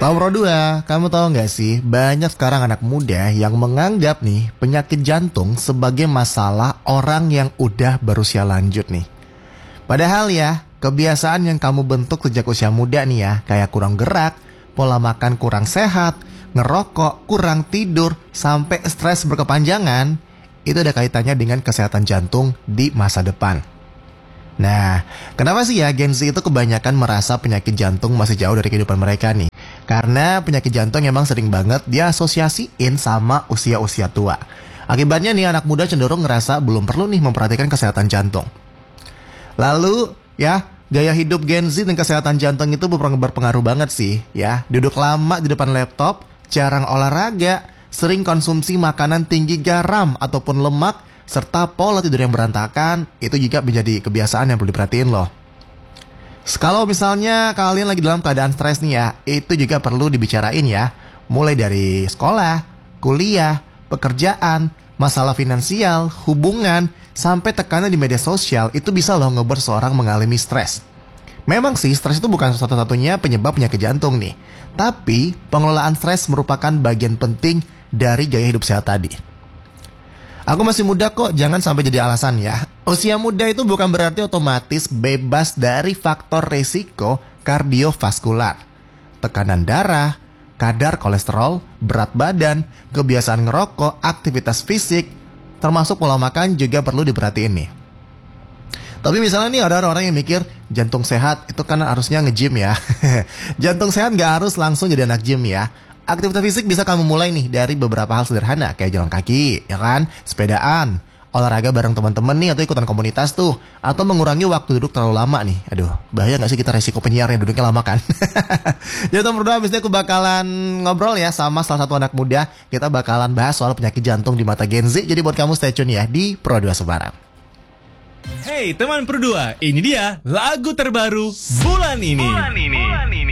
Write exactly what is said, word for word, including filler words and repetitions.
Nomor dua, kamu tahu nggak sih, banyak sekarang anak muda yang menganggap nih penyakit jantung sebagai masalah orang yang udah berusia lanjut nih. Padahal ya, kebiasaan yang kamu bentuk sejak usia muda nih ya, kayak kurang gerak, pola makan kurang sehat, ngerokok, kurang tidur, sampai stres berkepanjangan, itu ada kaitannya dengan kesehatan jantung di masa depan. Nah, kenapa sih ya Gen Z itu kebanyakan merasa penyakit jantung masih jauh dari kehidupan mereka nih? Karena penyakit jantung emang sering banget diasosiasiin sama usia-usia tua. Akibatnya nih anak muda cenderung ngerasa belum perlu nih memperhatikan kesehatan jantung. Lalu ya, gaya hidup Gen Z dan kesehatan jantung itu berpengaruh banget sih ya. Duduk lama di depan laptop, jarang olahraga, sering konsumsi makanan tinggi garam ataupun lemak, serta pola tidur yang berantakan, itu juga menjadi kebiasaan yang perlu diperhatiin loh. Kalau misalnya kalian lagi dalam keadaan stres nih ya, itu juga perlu dibicarain ya. Mulai dari sekolah, kuliah, pekerjaan, masalah finansial, hubungan, sampai tekanan di media sosial, itu bisa loh ngebuat seorang mengalami stres. Memang sih stres itu bukan satu-satunya penyebab penyakit jantung nih, tapi pengelolaan stres merupakan bagian penting dari gaya hidup sehat tadi. Aku masih muda kok, jangan sampai jadi alasan ya. Usia muda itu bukan berarti otomatis bebas dari faktor risiko kardiovaskular, tekanan darah, kadar kolesterol, berat badan, kebiasaan ngerokok, aktivitas fisik, termasuk pola makan juga perlu diperhatiin nih. Tapi misalnya nih ada orang yang mikir jantung sehat itu kan harusnya nge-gym ya. Jantung sehat gak harus langsung jadi anak gym ya. Aktivitas fisik bisa kamu mulai nih dari beberapa hal sederhana, kayak jalan kaki, ya kan, sepedaan, olahraga bareng teman-teman nih, atau ikutan komunitas tuh, atau mengurangi waktu duduk terlalu lama nih. Aduh, bahaya gak sih kita resiko penyiar yang duduknya lama kan? Jadi nomor dua, abis ini aku bakalan ngobrol ya sama salah satu anak muda. Kita bakalan bahas soal penyakit jantung di mata Gen Z. Jadi buat kamu stay tune ya di Pro dua Sebarang. Hey teman Pro dua, ini dia lagu terbaru bulan ini. Bulan ini. Bulan ini.